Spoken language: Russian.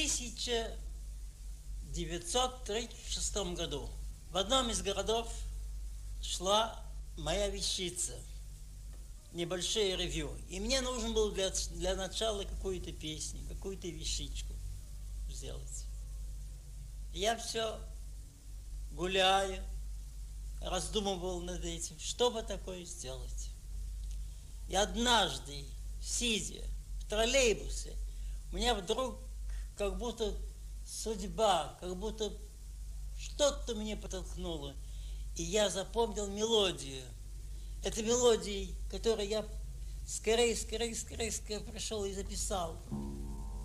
1936 году в одном из городов шла моя вещица, небольшое ревью. И мне нужен был для начала какую-то песню, какую-то вещичку сделать. Я все гуляю, раздумывал над этим, что бы такое сделать. И однажды, сидя в троллейбусе, у меня вдруг как будто судьба, как будто что-то мне подтолкнуло. И я запомнил мелодию. Это мелодия, которую я скорее пришел и записал.